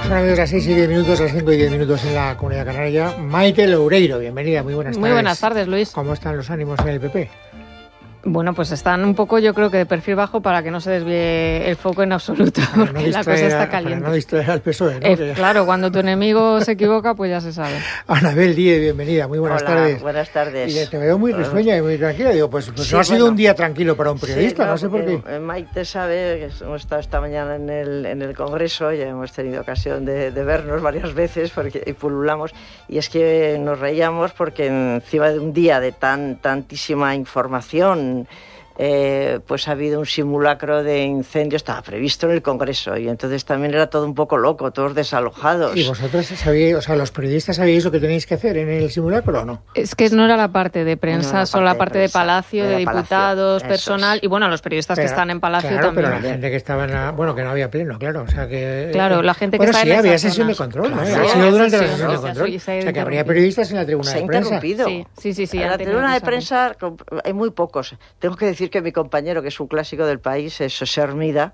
Son amigos las 6:10, las 5:10 en la Comunidad Canaria. Maite Loureiro, bienvenida, muy buenas tardes. Muy buenas tardes, Luis. ¿Cómo están los ánimos en el PP? Bueno, pues están un poco, yo creo que de perfil bajo para que no se desvíe el foco en absoluto, porque la cosa está caliente. Para no distraer al PSOE, ¿no? Claro, cuando tu enemigo se equivoca, pues ya se sabe. Anabel Díez, bienvenida, muy buenas tardes. Buenas tardes. Y te veo muy risueña y muy tranquila. Digo, pues sí, no ha sido un día tranquilo para un periodista, no sé por qué. Maite sabe que hemos estado esta mañana en el Congreso, ya hemos tenido ocasión de vernos varias veces y pululamos, y es que nos reíamos porque encima de un día de tantísima información, pues ha habido un simulacro de incendio, estaba previsto en el Congreso, y entonces también era todo un poco loco, todos desalojados. ¿Y vosotros sabíais, o sea, los periodistas sabíais lo que tenéis que hacer en el simulacro o no? Es que no era la parte de prensa, solo la parte de Palacio, de diputados, personal, y bueno, los periodistas que están en Palacio claro, también. Pero la gente que estaba que no había pleno, claro, o sea que... Claro, la gente que está en había esas sesión zonas. de control, ¿no? Claro, ha sido durante la sesión de no, control. O sea, que habría periodistas en la tribuna de prensa. Se ha interrumpido. Sí. En la tribuna de prensa hay muy pocos. Tengo que decir que mi compañero, que es un clásico del país, es José Hermida,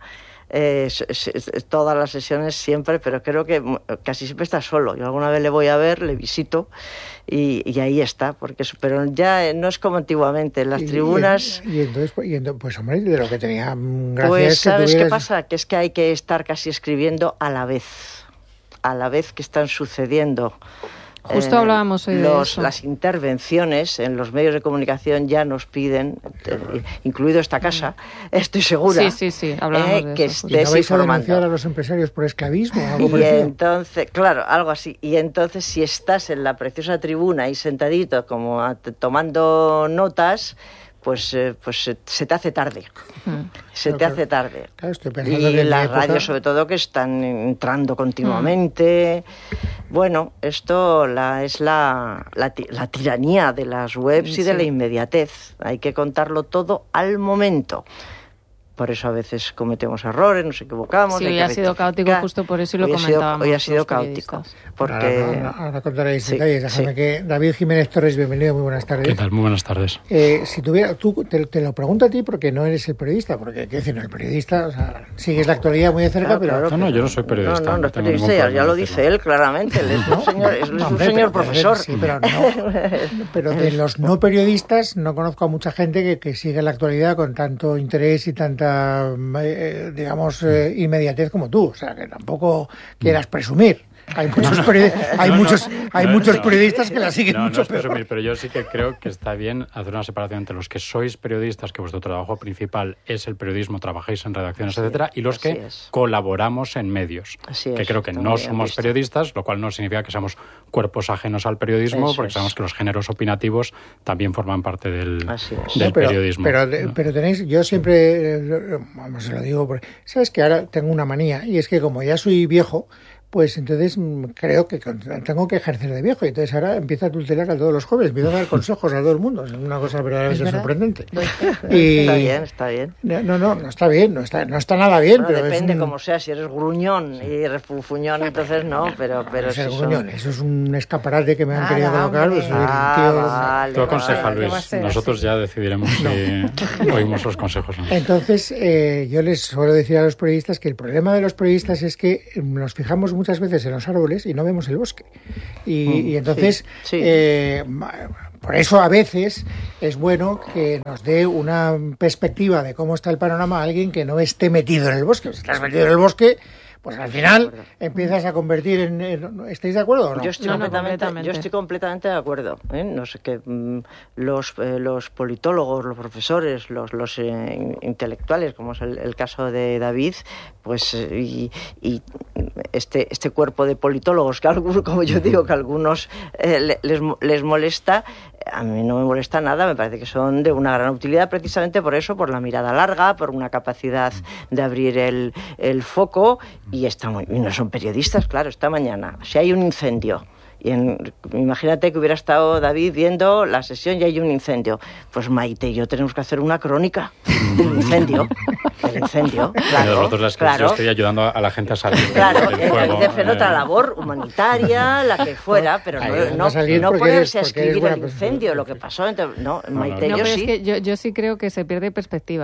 todas las sesiones siempre, pero creo que casi siempre está solo. Yo alguna vez le voy a ver, le visito y ahí está, pero ya no es como antiguamente. En las tribunas... Y entonces, pues hombre, de lo que tenía gracia pues es que ¿sabes qué pasa? Que es que hay que estar casi escribiendo a la vez que están sucediendo. Justo hablábamos hoy de eso. Las intervenciones en los medios de comunicación ya nos piden, incluido esta casa, estoy segura, sí, hablábamos de que eso. estés ¿Y no vais a informando. denunciar a los empresarios por esclavismo o algo Y parecido? entonces, claro, algo así. Y entonces, si estás en la preciosa tribuna ahí sentadito, como tomando notas, pues se te hace tarde. Hace tarde. Claro, estoy pensando Y que en las mi época... radios, sobre todo, que están entrando continuamente. Bueno, esto es la tiranía de las webs y de la inmediatez. Hay que contarlo todo al momento. Por eso a veces cometemos errores, nos equivocamos. Sí, hoy ha sido caótico justo por eso y lo comentábamos. Hoy ha sido caótico. Porque... Ahora contaréis detalles. Déjame que... David Jiménez Torres, bienvenido, muy buenas tardes. ¿Qué tal? Muy buenas tardes. Si tuviera... Tú te lo pregunto a ti porque no eres el periodista, porque, ¿qué decir? No, el periodista, o sea, sigues la actualidad muy de cerca, pero... No, yo no soy periodista. No es periodista, ya lo dice él claramente. Él es un señor profesor. Sí, pero de los no periodistas no conozco a mucha gente que sigue la actualidad con tanto interés y tanta inmediatez como tú, o sea que tampoco quieras presumir. Hay muchos periodistas que la siguen mucho no es peor. presumir, pero yo sí que creo que está bien hacer una separación entre los que sois periodistas, que vuestro trabajo principal es el periodismo, trabajáis en redacciones, etcétera, y los que colaboramos en medios, que creo que no somos periodistas, lo cual no significa que seamos cuerpos ajenos al periodismo, porque sabemos que los géneros opinativos también forman parte del periodismo. Pero tenéis, yo siempre, vamos, se lo digo, sabes que ahora tengo una manía, y es que como ya soy viejo, pues entonces creo que tengo que ejercer de viejo. Y entonces ahora empiezo a tutelar a todos los jóvenes, empiezo a dar consejos a todo el mundo. Es una cosa verdaderamente sorprendente. Está bien. No está bien, no está nada bien. Bueno, pero depende como sea, si eres gruñón y refunfuñón, entonces no, pero ser gruñón, eso es un escaparate que me han querido colocar. Pues soy el tío... Tú aconseja, Luis, nosotros ya decidiremos si oímos los consejos. ¿No? Entonces, yo les suelo decir a los periodistas que el problema de los periodistas es que nos fijamos muchas veces en los árboles y no vemos el bosque. Y entonces, por eso a veces es bueno que nos dé una perspectiva de cómo está el panorama a alguien que no esté metido en el bosque. Si estás metido en el bosque, pues al final empiezas a convertir en... ¿Estáis de acuerdo o no? Yo estoy completamente de acuerdo. No sé qué los politólogos, los profesores, los intelectuales, como es el caso de David, pues y este cuerpo de politólogos que algunos, como yo digo, que a algunos les molesta, a mí no me molesta nada, me parece que son de una gran utilidad precisamente por eso, por la mirada larga, por una capacidad de abrir el foco. Y no son periodistas, claro, esta mañana, si hay un incendio, imagínate que hubiera estado David viendo la sesión y hay un incendio, pues Maite y yo tenemos que hacer una crónica del incendio, claro. Nosotros yo estoy ayudando a la gente a salir del fuego. De hacer otra labor humanitaria, la que fuera, pero no ponerse a escribir el incendio, lo que pasó. Entonces, Maite y yo sí. Es que yo sí creo que se pierde perspectiva, ¿eh?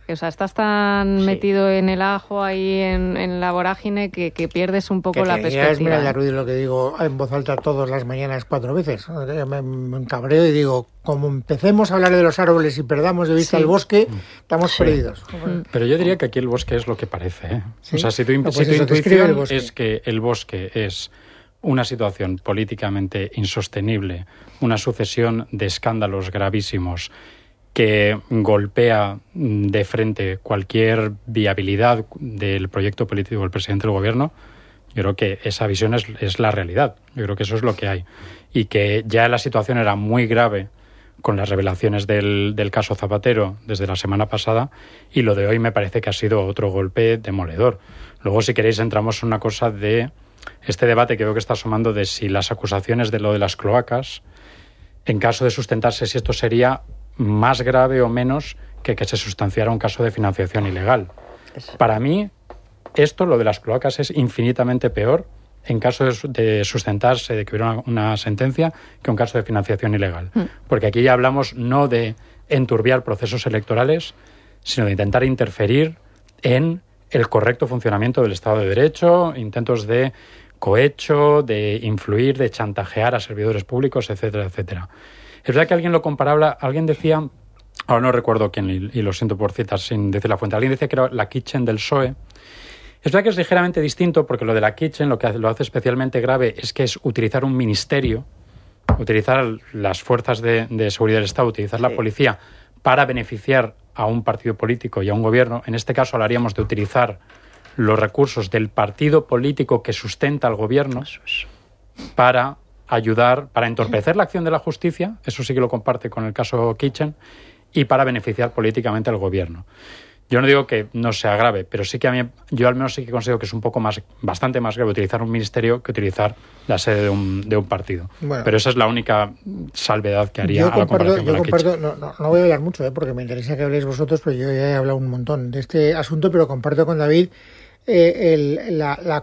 O sea, estás tan metido en el ajo ahí en la vorágine que pierdes un poco la perspectiva. Mira, Ruiz, lo que digo en voz alta todas las mañanas 4 veces. Me encabreo y digo, como empecemos a hablar de los árboles y perdamos de vista el bosque, estamos perdidos. Pero yo diría que aquí el bosque es lo que parece, ¿eh? ¿Sí? O sea, si tu intuición es que el bosque es una situación políticamente insostenible, una sucesión de escándalos gravísimos que golpea de frente cualquier viabilidad del proyecto político del presidente del gobierno, yo creo que esa visión es la realidad. Yo creo que eso es lo que hay. Y que ya la situación era muy grave con las revelaciones del caso Zapatero desde la semana pasada, y lo de hoy me parece que ha sido otro golpe demoledor. Luego, si queréis, entramos en una cosa de este debate que veo que está asomando de si las acusaciones de lo de las cloacas, en caso de sustentarse, si esto sería más grave o menos que se sustanciara un caso de financiación ilegal. Para mí, lo de las cloacas es infinitamente peor en caso de sustentarse, de que hubiera una sentencia, que un caso de financiación ilegal. Porque aquí ya hablamos no de enturbiar procesos electorales, sino de intentar interferir en el correcto funcionamiento del Estado de Derecho, intentos de cohecho, de influir, de chantajear a servidores públicos, etcétera, etcétera. Es verdad que alguien lo comparaba, alguien decía, ahora no recuerdo quién, y lo siento por citar sin decir la fuente, alguien decía que era la Kitchen del PSOE. Es verdad que es ligeramente distinto, porque lo de la Kitchen lo que lo hace especialmente grave es que es utilizar un ministerio, utilizar las fuerzas de seguridad del Estado, utilizar la policía para beneficiar a un partido político y a un gobierno. En este caso hablaríamos de utilizar los recursos del partido político que sustenta al gobierno para ayudar, para entorpecer la acción de la justicia, eso sí que lo comparte con el caso Kitchen, y para beneficiar políticamente al gobierno. Yo no digo que no sea grave, pero sí que yo al menos sí que considero que es bastante más grave utilizar un ministerio que utilizar la sede de un partido. Bueno, pero esa es la única salvedad que haría a la comparación con la Kitchen. No voy a hablar mucho, porque me interesa que habléis vosotros, pero yo ya he hablado un montón de este asunto, pero comparto con David la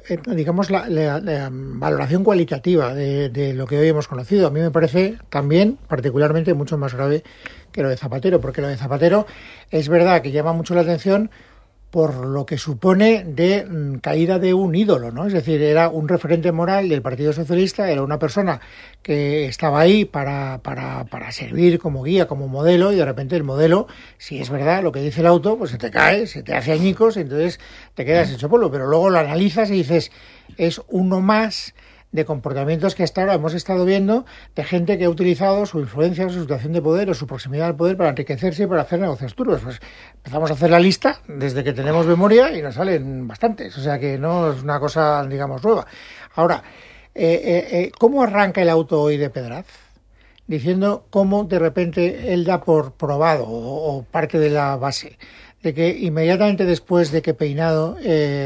valoración cualitativa de lo que hoy hemos conocido. A mí me parece también particularmente mucho más grave que lo de Zapatero, porque lo de Zapatero es verdad que llama mucho la atención por lo que supone de caída de un ídolo, ¿no? Es decir, era un referente moral del Partido Socialista, era una persona que estaba ahí para servir como guía, como modelo, y de repente el modelo, si es verdad lo que dice el auto, pues se te cae, se te hace añicos, y entonces te quedas hecho polvo, pero luego lo analizas y dices, es uno más de comportamientos que hasta ahora hemos estado viendo de gente que ha utilizado su influencia, su situación de poder o su proximidad al poder para enriquecerse y para hacer negocios turbios. Pues empezamos a hacer la lista desde que tenemos memoria y nos salen bastantes, o sea que no es una cosa, digamos, nueva. Ahora, ¿cómo arranca el auto hoy de Pedraz? Diciendo cómo de repente él da por probado o parte de la base de que inmediatamente después de que Peinado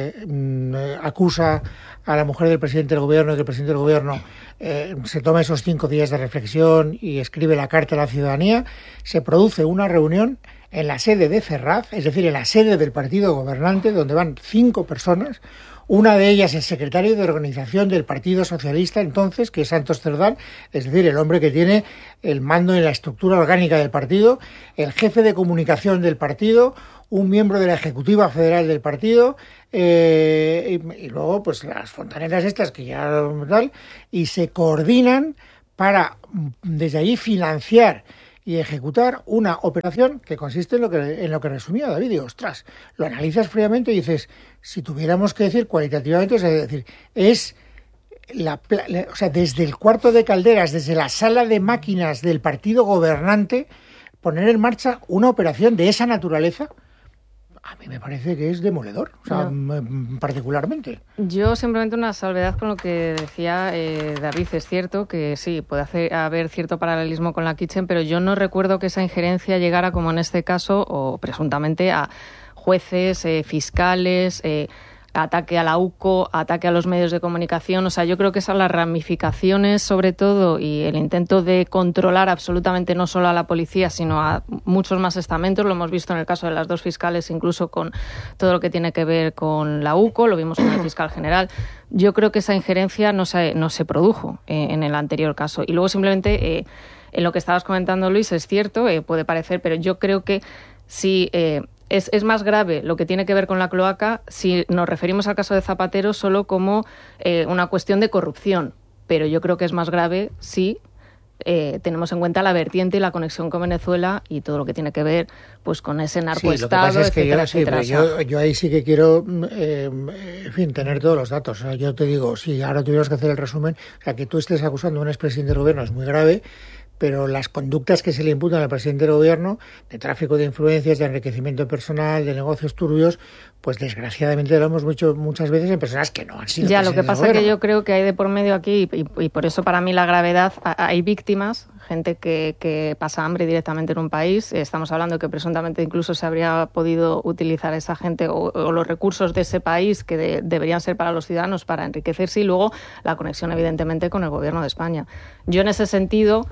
acusa a la mujer del presidente del gobierno y que el presidente del gobierno se toma esos 5 días de reflexión y escribe la carta a la ciudadanía, se produce una reunión en la sede de Ferraz, es decir, en la sede del partido gobernante, donde van 5 personas. Una de ellas el secretario de organización del Partido Socialista entonces, que es Santos Cerdán, es decir, el hombre que tiene el mando en la estructura orgánica del partido, el jefe de comunicación del partido, un miembro de la Ejecutiva Federal del partido, y luego pues las fontaneras estas que ya tal, y se coordinan para desde allí financiar y ejecutar una operación que consiste en lo que resumía David. Y ostras, lo analizas fríamente y dices, si tuviéramos que decir cualitativamente, es decir, es o sea, desde el cuarto de calderas, desde la sala de máquinas del partido gobernante, poner en marcha una operación de esa naturaleza, a mí me parece que es demoledor, o sea, particularmente. Yo simplemente una salvedad con lo que decía David. Es cierto que sí, puede haber cierto paralelismo con la Kitchen, pero yo no recuerdo que esa injerencia llegara, como en este caso, o presuntamente, a jueces, fiscales, ataque a la UCO, ataque a los medios de comunicación. O sea, yo creo que esas las ramificaciones, sobre todo, y el intento de controlar absolutamente no solo a la policía, sino a muchos más estamentos. Lo hemos visto en el caso de las 2 fiscales, incluso con todo lo que tiene que ver con la UCO, lo vimos con el fiscal general. Yo creo que esa injerencia no se produjo en el anterior caso. Y luego simplemente, en lo que estabas comentando, Luis, es cierto, puede parecer, pero yo creo que sí... es más grave lo que tiene que ver con la cloaca si nos referimos al caso de Zapatero solo como una cuestión de corrupción, pero yo creo que es más grave si tenemos en cuenta la vertiente y la conexión con Venezuela y todo lo que tiene que ver pues con ese narcoestado, etcétera. Yo ahí sí que quiero, en fin, tener todos los datos. O sea, yo te digo, si ahora tuvieras que hacer el resumen, o sea, que tú estés acusando a un expresidente del gobierno es muy grave, pero las conductas que se le imputan al presidente del gobierno, de tráfico de influencias, de enriquecimiento personal, de negocios turbios, pues desgraciadamente lo hemos visto muchas veces en personas que no han sido. Ya, lo que pasa es que yo creo que hay de por medio aquí, y por eso para mí la gravedad, hay víctimas, gente que pasa hambre directamente en un país. Estamos hablando que presuntamente incluso se habría podido utilizar esa gente o los recursos de ese país que deberían ser para los ciudadanos para enriquecerse, y luego la conexión evidentemente con el gobierno de España. Yo en ese sentido...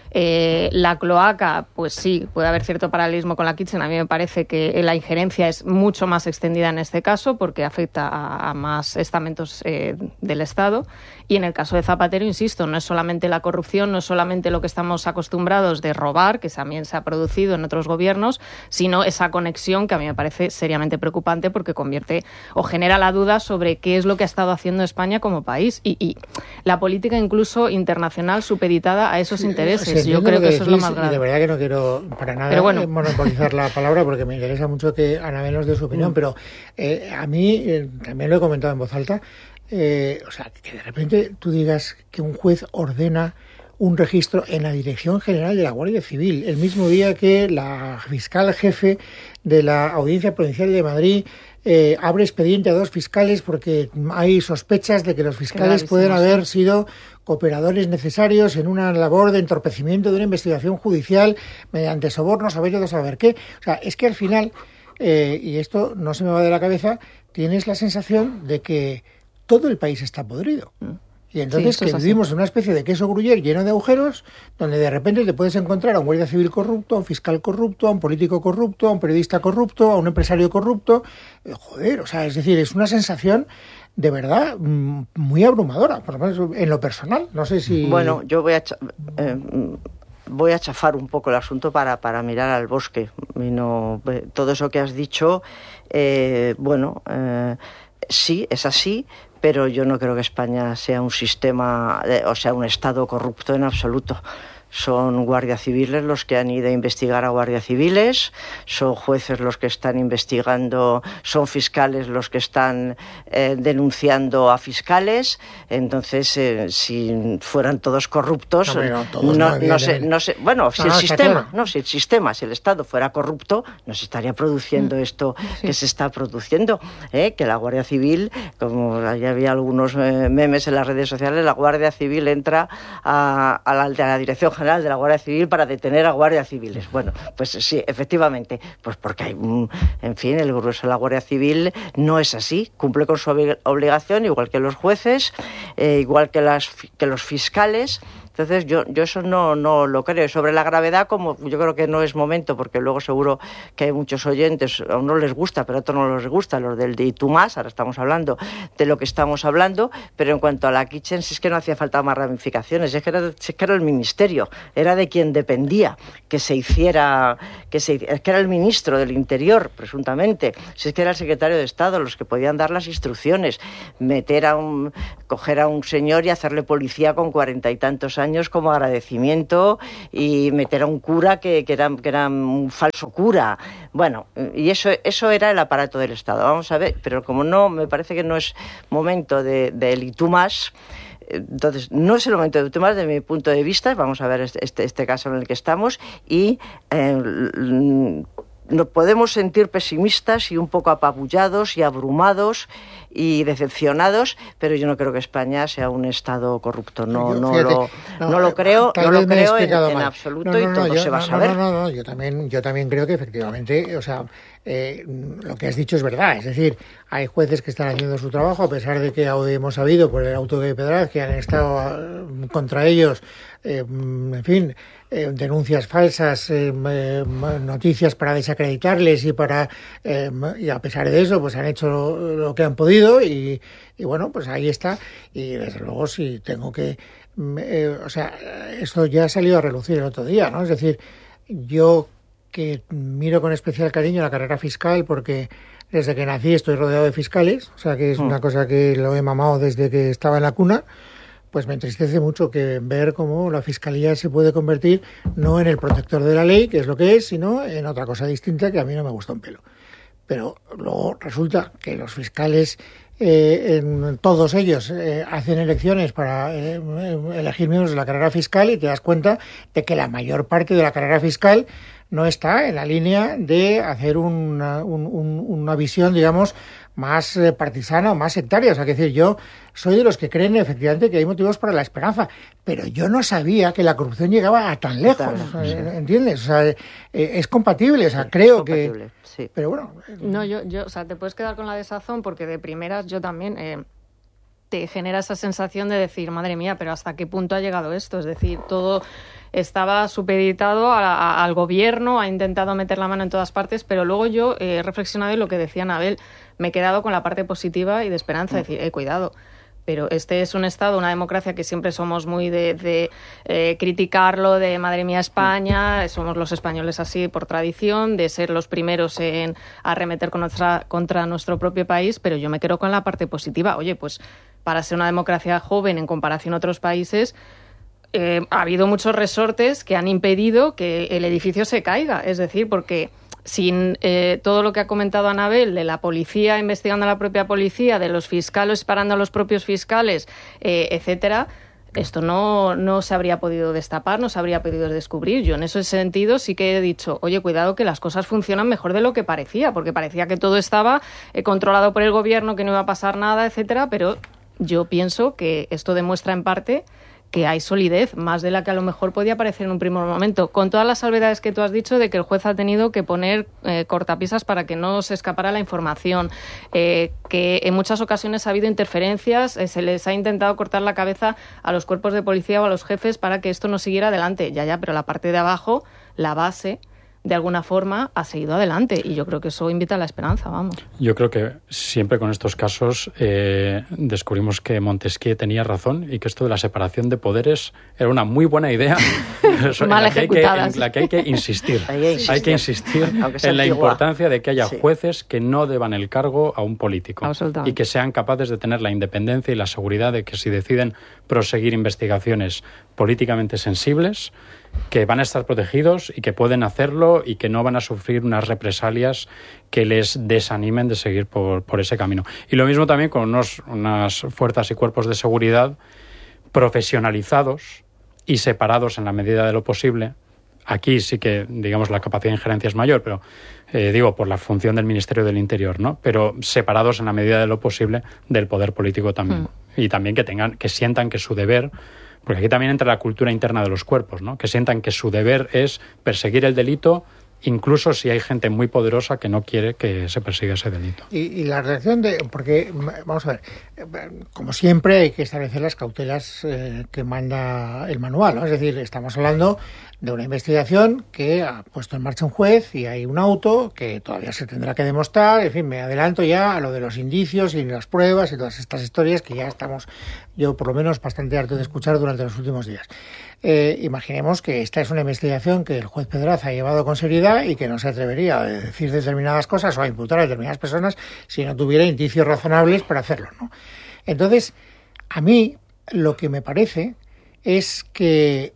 la cloaca, pues sí, puede haber cierto paralelismo con la Kitchen. A mí me parece que la injerencia es mucho más extendida en este caso porque afecta a más estamentos del Estado. Y en el caso de Zapatero, insisto, no es solamente la corrupción, no es solamente lo que estamos acostumbrados de robar, que también se ha producido en otros gobiernos, sino esa conexión que a mí me parece seriamente preocupante porque convierte o genera la duda sobre qué es lo que ha estado haciendo España como país y la política incluso internacional supeditada a esos intereses. Yo creo que eso es lo más grave. De verdad que no quiero para nada monopolizar la palabra porque me interesa mucho que Anabel nos dé su opinión, pero a mí, también lo he comentado en voz alta, o sea, que de repente tú digas que un juez ordena un registro en la Dirección General de la Guardia Civil, el mismo día que la fiscal jefe de la Audiencia Provincial de Madrid abre expediente a 2 fiscales porque hay sospechas de que los fiscales pueden haber sido cooperadores necesarios en una labor de entorpecimiento de una investigación judicial mediante sobornos, a ver, saber qué. O sea, es que al final, y esto no se me va de la cabeza, tienes la sensación de que todo el país está podrido. Y entonces que vivimos en una especie de queso gruyère lleno de agujeros, donde de repente te puedes encontrar a un guardia civil corrupto, a un fiscal corrupto, a un político corrupto, a un periodista corrupto, a un empresario corrupto. Joder, o sea, es decir, es una sensación de verdad muy abrumadora, por lo menos en lo personal. No sé si... Bueno, yo voy a chafar un poco el asunto para mirar al bosque. Y no, todo eso que has dicho, sí, es así, pero yo no creo que España sea un sistema, o sea, un Estado corrupto en absoluto. Son guardias civiles los que han ido a investigar a guardias civiles, son jueces los que están investigando, son fiscales los que están denunciando a fiscales. Entonces, si fueran todos corruptos, si el Estado fuera corrupto, no se estaría produciendo esto que se está produciendo, que la Guardia Civil, como ya había algunos memes en las redes sociales, la Guardia Civil entra a la Dirección General de la Guardia Civil para detener a guardias civiles. Bueno, pues sí, efectivamente, pues porque hay, en fin, el grueso de la Guardia Civil no es así, cumple con su obligación, igual que los jueces, igual que los fiscales. Entonces yo eso no lo creo. Sobre la gravedad, como yo creo que no es momento, porque luego seguro que hay muchos oyentes, a uno les gusta, pero a otros no les gusta, los del de Itumás, ahora estamos hablando de lo que estamos hablando, pero en cuanto a la Kitchen, si es que no hacía falta más ramificaciones, es que era el ministerio, era de quien dependía que se hiciera, es que era el ministro del Interior, presuntamente, si es que era el secretario de Estado, los que podían dar las instrucciones, coger a un señor y hacerle policía con 40 y tantos años como agradecimiento y meter a un cura que era un falso cura. Bueno, y eso era el aparato del Estado. Vamos a ver, pero como no, me parece que no es momento del Itumás. Entonces, no es el momento de Itumás desde mi punto de vista. Vamos a ver este caso en el que estamos y nos podemos sentir pesimistas y un poco apabullados y abrumados y decepcionados, pero yo no creo que España sea un Estado corrupto. No lo creo en absoluto y todo se va a saber. Yo también creo que efectivamente, o sea, lo que has dicho es verdad. Es decir, hay jueces que están haciendo su trabajo, a pesar de que hemos sabido por el auto de Pedraz que han estado contra ellos, en fin, denuncias falsas, noticias para desacreditarles y a pesar de eso pues han hecho lo que han podido y bueno, pues ahí está. Y desde luego si tengo que o sea, esto ya ha salido a relucir el otro día, ¿no? Es decir, yo que miro con especial cariño la carrera fiscal porque desde que nací estoy rodeado de fiscales, o sea que es una cosa que lo he mamado desde que estaba en la cuna. Pues me entristece mucho que ver cómo la Fiscalía se puede convertir no en el protector de la ley, que es lo que es, sino en otra cosa distinta que a mí no me gusta un pelo. Pero luego resulta que los fiscales, todos ellos, hacen elecciones para elegir miembros de la carrera fiscal y te das cuenta de que la mayor parte de la carrera fiscal no está en la línea de hacer una visión, digamos, más partisana o más sectaria. O sea, que decir, yo soy de los que creen efectivamente que hay motivos para la esperanza, pero yo no sabía que la corrupción llegaba a tan lejos. O sea, ¿entiendes? O sea, es compatible, o sea, creo que... Sí. Pero bueno... No, yo, o sea, te puedes quedar con la desazón porque de primeras yo también... te genera esa sensación de decir, madre mía, pero ¿hasta qué punto ha llegado esto? Es decir, todo estaba supeditado al gobierno, ha intentado meter la mano en todas partes, pero luego yo he reflexionado en lo que decía Anabel, me he quedado con la parte positiva y de esperanza, decir, cuidado. Pero este es un Estado, una democracia que siempre somos muy de criticarlo, de madre mía España, somos los españoles así por tradición, de ser los primeros en arremeter contra nuestro propio país, pero yo me quedo con la parte positiva. Oye, pues para ser una democracia joven en comparación a otros países, ha habido muchos resortes que han impedido que el edificio se caiga, es decir, porque... sin todo lo que ha comentado Anabel, de la policía investigando a la propia policía, de los fiscales parando a los propios fiscales, etcétera, esto no se habría podido destapar, no se habría podido descubrir. Yo en ese sentido sí que he dicho, oye, cuidado que las cosas funcionan mejor de lo que parecía, porque parecía que todo estaba controlado por el gobierno, que no iba a pasar nada, etcétera, pero yo pienso que esto demuestra en parte que hay solidez, más de la que a lo mejor podía parecer en un primer momento, con todas las salvedades que tú has dicho de que el juez ha tenido que poner cortapisas para que no se escapara la información, que en muchas ocasiones ha habido interferencias, se les ha intentado cortar la cabeza a los cuerpos de policía o a los jefes para que esto no siguiera adelante, ya, pero la parte de abajo, la base, de alguna forma ha seguido adelante y yo creo que eso invita a la esperanza, vamos. Yo creo que siempre con estos casos descubrimos que Montesquieu tenía razón y que esto de la separación de poderes era una muy buena idea mal ejecutada, en la que hay que insistir. Hay que insistir en la importancia de que haya jueces que no deban el cargo a un político y que sean capaces de tener la independencia y la seguridad de que si deciden proseguir investigaciones políticamente sensibles, que van a estar protegidos y que pueden hacerlo y que no van a sufrir unas represalias que les desanimen de seguir por ese camino. Y lo mismo también con unas fuerzas y cuerpos de seguridad profesionalizados y separados en la medida de lo posible. Aquí sí que, digamos, la capacidad de injerencia es mayor, pero digo, por la función del Ministerio del Interior, ¿no? Pero separados en la medida de lo posible del poder político también. Y también que sientan que su deber... Porque aquí también entra la cultura interna de los cuerpos, ¿no? Que sientan que su deber es perseguir el delito, incluso si hay gente muy poderosa que no quiere que se persiga ese delito. Y la reacción porque, vamos a ver, como siempre hay que establecer las cautelas que manda el manual, ¿no? Es decir, estamos hablando de una investigación que ha puesto en marcha un juez y hay un auto que todavía se tendrá que demostrar. En fin, me adelanto ya a lo de los indicios y las pruebas y todas estas historias que ya estamos, yo por lo menos, bastante harto de escuchar durante los últimos días. Imaginemos que esta es una investigación que el juez Pedraza ha llevado con seriedad y que no se atrevería a decir determinadas cosas o a imputar a determinadas personas si no tuviera indicios razonables para hacerlo, ¿no? Entonces, a mí lo que me parece es que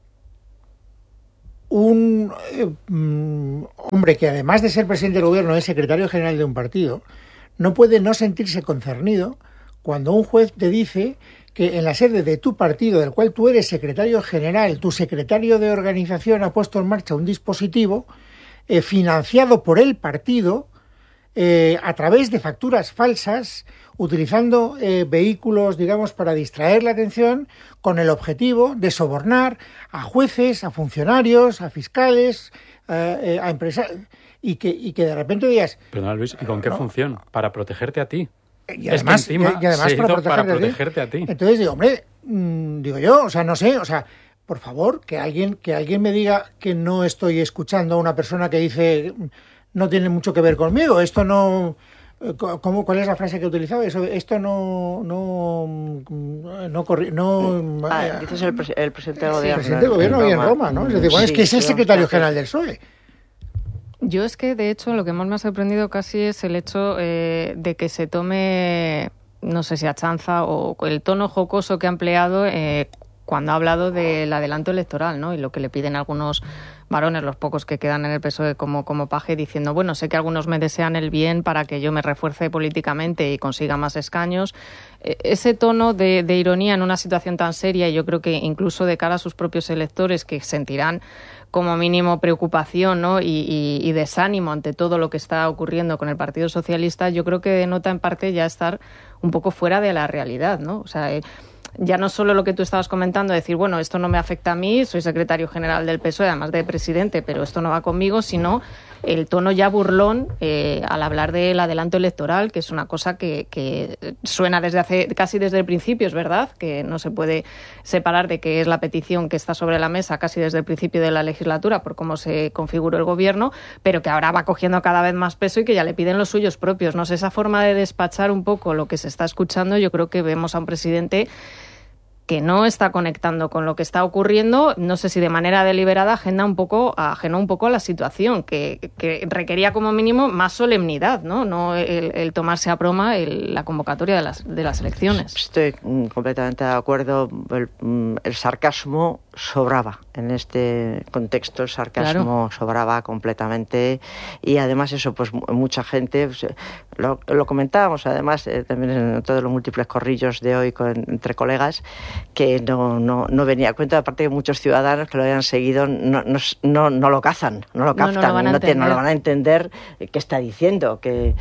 un hombre que además de ser presidente del gobierno es secretario general de un partido no puede no sentirse concernido cuando un juez te dice que en la sede de tu partido, del cual tú eres secretario general, tu secretario de organización ha puesto en marcha un dispositivo financiado por el partido a través de facturas falsas, utilizando vehículos, digamos, para distraer la atención, con el objetivo de sobornar a jueces, a funcionarios, a fiscales, a empresarios, y que de repente digas... Perdona, Luis, ¿y con qué función? Para protegerte a ti. Y además, para protegerte a ti. Entonces digo, hombre, digo yo, o sea, no sé, o sea, por favor, que alguien me diga que no estoy escuchando a una persona que dice no tiene mucho que ver conmigo, esto no... ¿Cuál es la frase que he utilizado? Esto dices el presidente del gobierno. El presidente del gobierno hoy en Roma, ¿no? Es decir, bueno, es que es el secretario general del PSOE. Yo es que, de hecho, lo que más me ha sorprendido casi es el hecho de que se tome, no sé si a chanza o el tono jocoso que ha empleado cuando ha hablado del adelanto electoral, ¿no? Y lo que le piden algunos varones, los pocos que quedan en el PSOE como paje, diciendo, bueno, sé que algunos me desean el bien para que yo me refuerce políticamente y consiga más escaños. Ese tono de ironía en una situación tan seria, y yo creo que incluso de cara a sus propios electores, que sentirán como mínimo preocupación, ¿no? y desánimo ante todo lo que está ocurriendo con el Partido Socialista, yo creo que denota en parte ya estar un poco fuera de la realidad, ¿no? O sea, ya no solo lo que tú estabas comentando, decir, bueno, esto no me afecta a mí, soy secretario general del PSOE, además de presidente, pero esto no va conmigo, sino el tono ya burlón al hablar del adelanto electoral, que es una cosa que suena casi desde el principio, es verdad, que no se puede separar de que es la petición que está sobre la mesa casi desde el principio de la legislatura por cómo se configuró el gobierno, pero que ahora va cogiendo cada vez más peso y que ya le piden los suyos propios. No sé, esa forma de despachar un poco lo que se está escuchando, yo creo que vemos a un presidente que no está conectando con lo que está ocurriendo, no sé si de manera deliberada, ajenó un poco a la situación, que requería como mínimo más solemnidad, no el tomarse a broma la convocatoria de las elecciones. Estoy completamente de acuerdo. El sarcasmo sobraba en este contexto, el sarcasmo sobraba completamente, y además eso, pues mucha gente, pues, lo comentábamos además también en todos los múltiples corrillos de hoy entre colegas, que no venía a cuenta, aparte que muchos ciudadanos que lo habían seguido no lo cazan, no lo captan, no lo van a entender qué está diciendo, que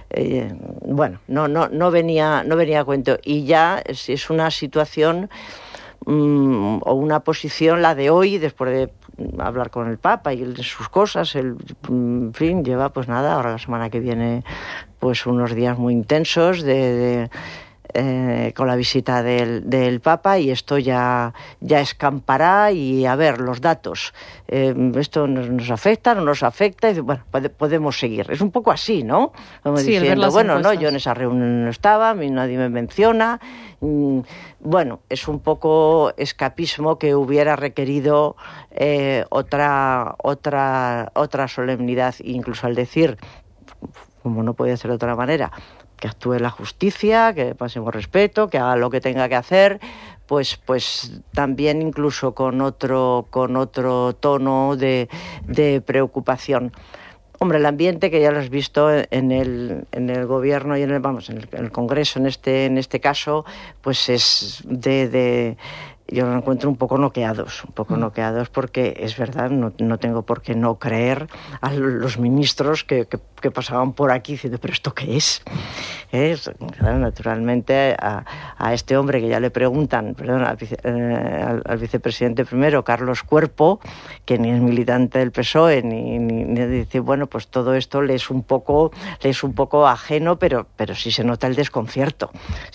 no venía a cuento, y ya es una situación o una posición, la de hoy, después de hablar con el Papa y sus cosas, en fin, lleva pues nada, ahora la semana que viene pues unos días muy intensos con la visita del Papa, y esto ya escampará, y a ver los datos, esto nos afecta, no nos afecta, y bueno, podemos seguir, es un poco así, ¿no? Como sí, diciendo, bueno, no, yo en esa reunión no estaba, a mí nadie me menciona. Bueno, es un poco escapismo que hubiera requerido otra solemnidad, incluso al decir, como no podía ser de otra manera, que actúe la justicia, que pasemos respeto, que haga lo que tenga que hacer, pues también incluso con otro tono de preocupación. Hombre, el ambiente, que ya lo has visto en el gobierno y en el Congreso, en este caso, pues es yo lo encuentro un poco noqueados, porque es verdad, no tengo por qué no creer a los ministros que pasaban por aquí diciendo, ¿pero esto qué es? Claro, naturalmente a este hombre que ya le preguntan, al vicepresidente primero, Carlos Cuerpo, que ni es militante del PSOE, ni dice, bueno, pues todo esto le es un poco ajeno, pero sí se nota el desconcierto.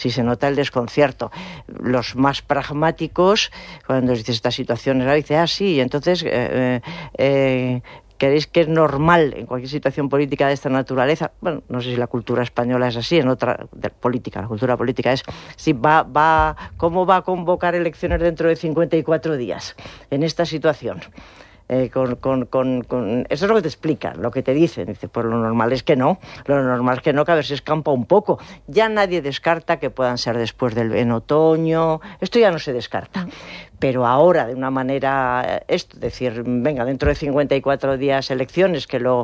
Los más pragmáticos, cuando dices estas situaciones, dice, sí, entonces ¿creéis que es normal en cualquier situación política de esta naturaleza? Bueno, no sé si la cultura española es así, en otra política, la cultura política es, si ¿cómo va a convocar elecciones dentro de 54 días en esta situación? Eso es lo que te explican, lo que te dicen. Dice, pues lo normal es que no, que a ver si escampa un poco. Ya nadie descarta que puedan ser después en otoño, esto ya no se descarta. Pero ahora, de una manera, decir, venga, dentro de 54 días elecciones, que lo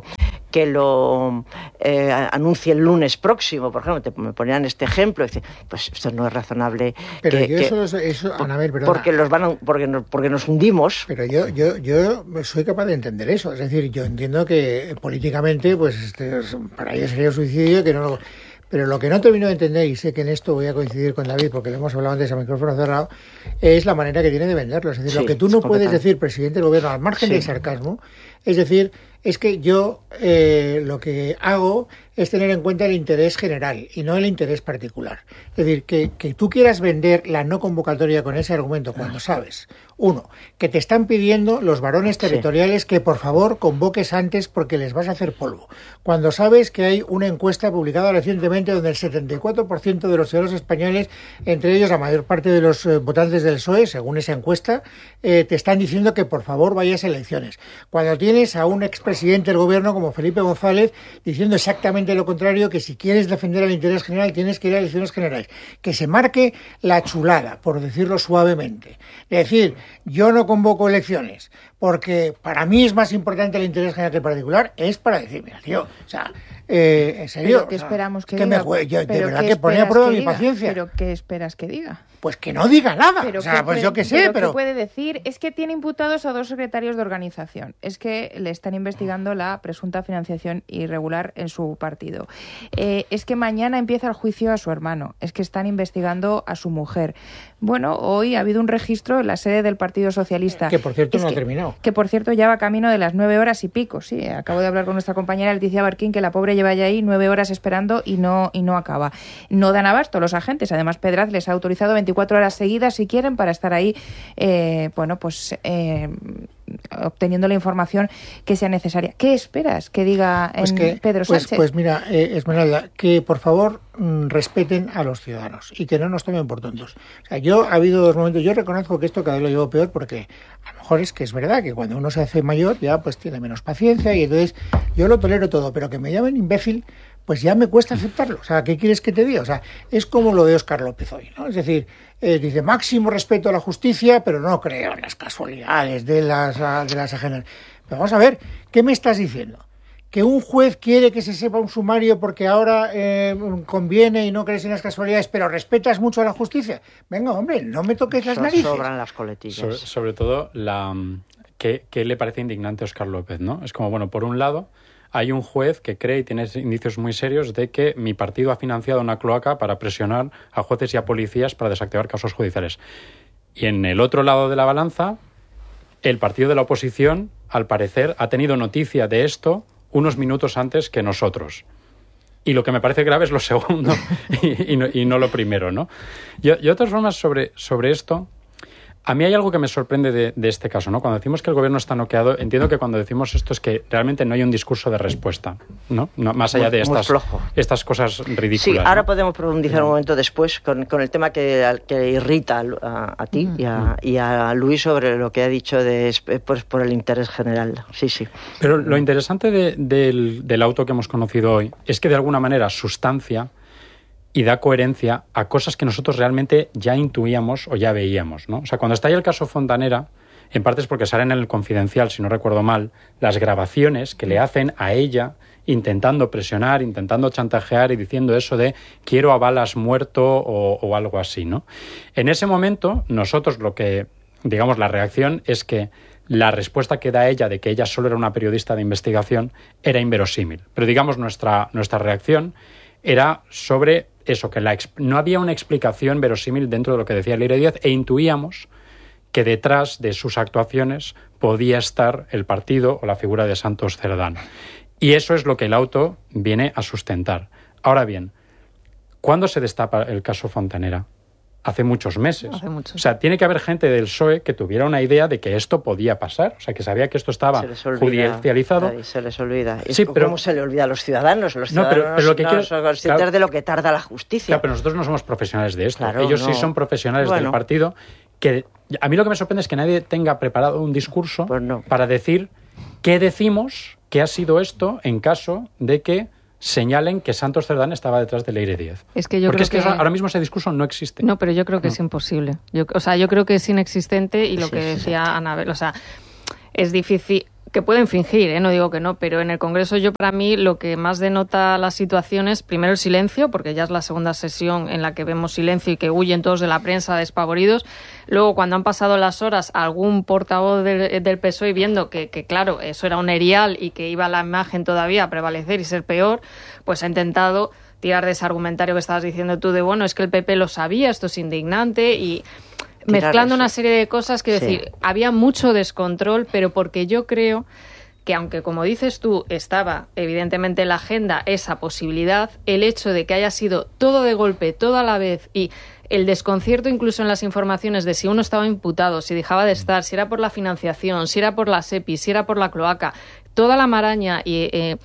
anuncie el lunes próximo, por ejemplo, me ponían este ejemplo, dice, pues esto no es razonable. Pero eso, Anabel, perdona. Porque nos hundimos. Pero yo soy capaz de entender eso, es decir, yo entiendo que políticamente, pues para ellos sería un suicidio, que no lo... Pero lo que no termino de entender, y sé que en esto voy a coincidir con David, porque lo hemos hablado antes a micrófono cerrado, es la manera que tiene de venderlo. Es decir, lo que tú no puedes decir, presidente del gobierno, al margen del sarcasmo, es decir, es que yo lo que hago es tener en cuenta el interés general y no el interés particular. Es decir, que tú quieras vender la no convocatoria con ese argumento cuando sabes, uno, que te están pidiendo los varones territoriales que por favor convoques antes porque les vas a hacer polvo. Cuando sabes que hay una encuesta publicada recientemente donde el 74% de los ciudadanos españoles, entre ellos la mayor parte de los votantes del PSOE, según esa encuesta, te están diciendo que por favor vayas a elecciones. Cuando tienes a un expresidente presidente del gobierno como Felipe González diciendo exactamente lo contrario, que si quieres defender el interés general tienes que ir a elecciones generales. Que se marque la chulada, por decirlo suavemente. Es decir, yo no convoco elecciones porque para mí es más importante el interés general que el particular, es para decir, mira, tío, o sea, en serio. ¿Pero qué esperamos que diga? Yo de verdad que pone a prueba mi paciencia. ¿Pero qué esperas que diga? Pues que no diga nada. Pero o sea, pues yo qué sé, pero... ¿qué puede decir? Es que tiene imputados a 2 secretarios de organización. Es que le están investigando la presunta financiación irregular en su partido. Es que mañana empieza el juicio a su hermano. Es que están investigando a su mujer. Bueno, hoy ha habido un registro en la sede del Partido Socialista. Que, por cierto, no ha terminado. Que, por cierto, ya va camino de las 9 horas y pico. Sí, acabo de hablar con nuestra compañera Leticia Barquín, que la pobre lleva ya ahí 9 horas esperando y no acaba. No dan abasto los agentes. Además, Pedraz les ha autorizado 24 horas seguidas, si quieren, para estar ahí, obteniendo la información que sea necesaria. ¿Qué esperas que diga Pedro Sánchez? Pues mira, Esmeralda, que por favor respeten a los ciudadanos y que no nos tomen por tontos. O sea, ha habido 2 momentos, yo reconozco que esto cada vez lo llevo peor porque a lo mejor es que es verdad que cuando uno se hace mayor ya pues tiene menos paciencia y entonces yo lo tolero todo, pero que me llamen imbécil pues ya me cuesta aceptarlo. O sea, ¿qué quieres que te diga? O sea, es como lo de Óscar López hoy, ¿no? Es decir, dice máximo respeto a la justicia, pero no creo en las casualidades de las ajenas. Pero vamos a ver, ¿qué me estás diciendo? ¿Que un juez quiere que se sepa un sumario porque ahora conviene y no crees en las casualidades, pero respetas mucho a la justicia? Venga, hombre, no me toques las narices. Sobran las coletillas. Sobre todo, ¿qué le parece indignante a Óscar López, ¿no? Es como, bueno, por un lado, hay un juez que cree y tiene indicios muy serios de que mi partido ha financiado una cloaca para presionar a jueces y a policías para desactivar casos judiciales. Y en el otro lado de la balanza, el partido de la oposición, al parecer, ha tenido noticia de esto unos minutos antes que nosotros. Y lo que me parece grave es lo segundo y no lo primero, ¿no? Yo de todas formas, sobre esto, a mí hay algo que me sorprende de este caso, ¿no? Cuando decimos que el gobierno está noqueado, entiendo que cuando decimos esto es que realmente no hay un discurso de respuesta, ¿no? Más allá de estas cosas ridículas. Sí, ahora podemos profundizar un momento después con el tema que irrita a ti y a Luis sobre lo que ha dicho por el interés general. Sí. Pero lo interesante del auto que hemos conocido hoy es que de alguna manera sustancia y da coherencia a cosas que nosotros realmente ya intuíamos o ya veíamos, ¿no? O sea, cuando está ahí el caso Fontanera, en parte es porque salen en el Confidencial, si no recuerdo mal, las grabaciones que le hacen a ella intentando presionar, intentando chantajear y diciendo eso de quiero a balas muerto o algo así, ¿no? En ese momento, nosotros la reacción es que la respuesta que da ella de que ella solo era una periodista de investigación era inverosímil. Pero digamos, nuestra reacción era sobre eso, que no había una explicación verosímil dentro de lo que decía Leire Díaz e intuíamos que detrás de sus actuaciones podía estar el partido o la figura de Santos Cerdán. Y eso es lo que el auto viene a sustentar. Ahora bien, ¿cuándo se destapa el caso Fontanera? Hace muchos meses. O sea, tiene que haber gente del PSOE que tuviera una idea de que esto podía pasar. O sea, que sabía que esto estaba judicializado. Se les olvida. Sí, pero ¿cómo se le olvida a los ciudadanos? Los ciudadanos pero lo que no son conscientes de lo que tarda la justicia. Claro, pero nosotros no somos profesionales de esto. Claro, ellos sí son profesionales del partido. Que a mí lo que me sorprende es que nadie tenga preparado un discurso para decir qué decimos que ha sido esto en caso de que señalen que Santos Cerdán estaba detrás de Leire Díaz. Ahora mismo ese discurso no existe. No, pero yo creo que es imposible. Yo creo que es inexistente y lo que decía Anabel, o sea, es difícil, que pueden fingir, no digo que no, pero en el Congreso para mí lo que más denota la situación es primero el silencio, porque ya es la segunda sesión en la que vemos silencio y que huyen todos de la prensa despavoridos. Luego, cuando han pasado las horas, algún portavoz del PSOE viendo que claro, eso era un erial y que iba la imagen todavía a prevalecer y ser peor, pues ha intentado tirar de ese argumentario que estabas diciendo tú de, bueno, es que el PP lo sabía, esto es indignante y mezclando una serie de cosas, quiero decir, había mucho descontrol, pero porque yo creo que aunque, como dices tú, estaba evidentemente en la agenda esa posibilidad, el hecho de que haya sido todo de golpe, todo a la vez y el desconcierto incluso en las informaciones de si uno estaba imputado, si dejaba de estar, si era por la financiación, si era por la SEPI, si era por la cloaca, toda la maraña y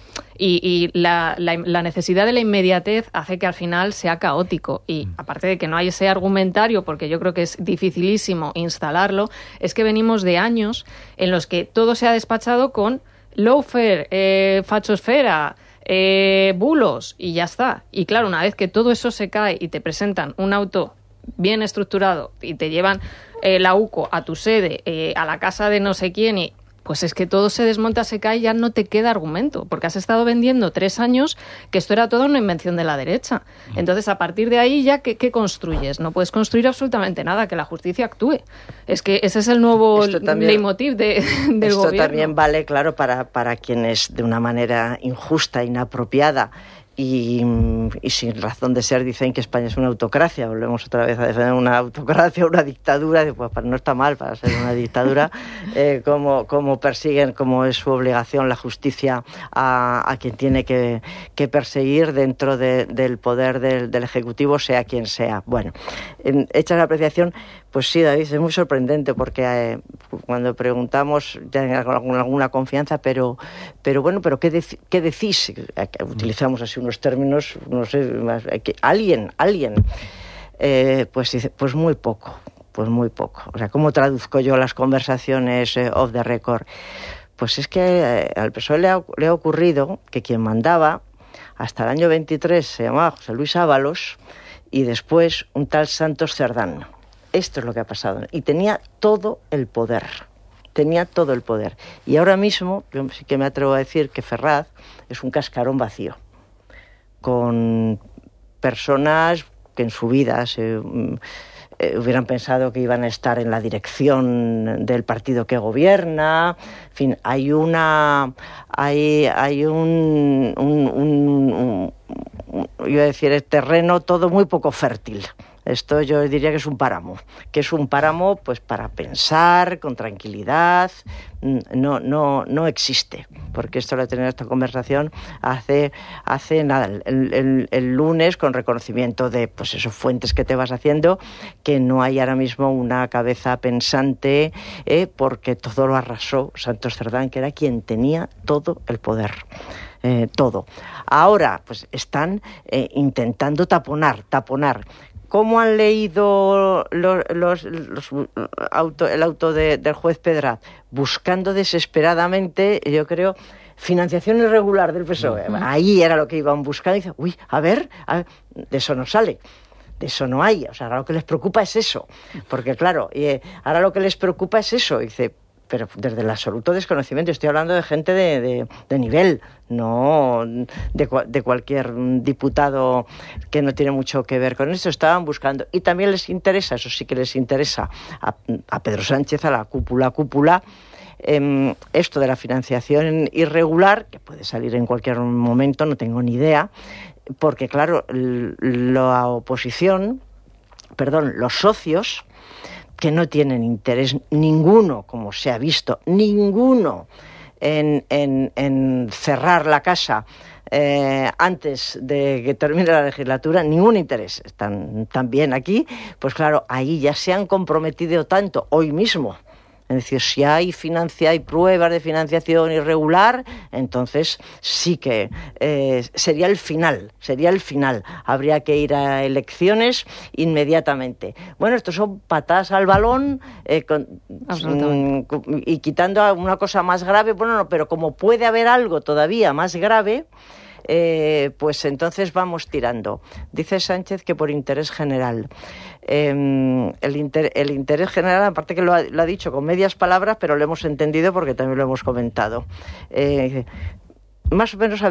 la necesidad de la inmediatez hace que al final sea caótico. Y aparte de que no hay ese argumentario, porque yo creo que es dificilísimo instalarlo, es que venimos de años en los que todo se ha despachado con lawfare, fachosfera, bulos, y ya está. Y claro, una vez que todo eso se cae y te presentan un auto bien estructurado y te llevan la UCO a tu sede, a la casa de no sé quién, y pues es que todo se desmonta, se cae y ya no te queda argumento, porque has estado vendiendo 3 años que esto era toda una invención de la derecha. Entonces, a partir de ahí, ya ¿qué construyes? No puedes construir absolutamente nada, que la justicia actúe. Es que ese es el nuevo leitmotiv del gobierno. Esto también vale, claro, para quienes de una manera injusta, inapropiada y sin razón de ser dicen que España es una autocracia. Volvemos otra vez a defender una autocracia, una dictadura. Pues no está mal para ser una dictadura. Como persiguen, como es su obligación la justicia a quien tiene que perseguir dentro del poder del Ejecutivo, sea quien sea. Bueno, hecha la apreciación, pues sí, David, es muy sorprendente porque cuando preguntamos ya con alguna confianza, pero bueno, pero ¿qué decís? Utilizamos así unos términos, no sé, alguien, pues dice, pues muy poco. O sea, ¿cómo traduzco yo las conversaciones off the record? Pues es que al PSOE le ha ocurrido que quien mandaba hasta el año 23 se llamaba José Luis Ábalos y después un tal Santos Cerdán. Esto es lo que ha pasado. Y tenía todo el poder. Y ahora mismo, yo sí que me atrevo a decir que Ferraz es un cascarón vacío, con personas que en su vida hubieran pensado que iban a estar en la dirección del partido que gobierna. En fin, hay un iba a decir, el terreno todo muy poco fértil. Esto yo diría que es un páramo pues para pensar con tranquilidad. No existe, porque esto lo he tenido esta conversación hace nada, el lunes, con reconocimiento de pues esos fuentes que te vas haciendo, que no hay ahora mismo una cabeza pensante, porque todo lo arrasó Santos Cerdán, que era quien tenía todo el poder. Todo. Ahora, pues están intentando taponar. ¿Cómo han leído el auto del juez Pedraz? Buscando desesperadamente, yo creo, financiación irregular del PSOE. Ahí era lo que iban buscando. Y dicen, uy, a ver, de eso no sale. De eso no hay. O sea, ahora lo que les preocupa es eso. Porque, claro, ahora lo que les preocupa es eso. Dice, pero desde el absoluto desconocimiento. Estoy hablando de gente de nivel, no de cualquier diputado que no tiene mucho que ver con esto. Estaban buscando. Y también les interesa, eso sí que les interesa a Pedro Sánchez, a la cúpula, esto de la financiación irregular, que puede salir en cualquier momento, no tengo ni idea, porque claro, la oposición, los socios, que no tienen interés ninguno, como se ha visto, ninguno en cerrar la casa antes de que termine la legislatura, ningún interés. Están bien aquí, pues claro, ahí ya se han comprometido tanto hoy mismo. Es decir, si hay pruebas de financiación irregular, entonces sí que sería el final. Habría que ir a elecciones inmediatamente. Bueno, estos son patadas al balón y quitando una cosa más grave. Bueno, no, pero como puede haber algo todavía más grave, pues entonces vamos tirando. Dice Sánchez que por interés general. El interés general, aparte que lo ha dicho con medias palabras, pero lo hemos entendido porque también lo hemos comentado. Más o menos